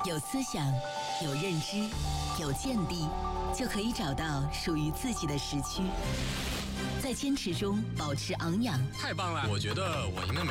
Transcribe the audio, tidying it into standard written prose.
有思想，有认知，有见地，就可以找到属于自己的时区。在坚持中保持昂扬， 太棒了！我觉得我应该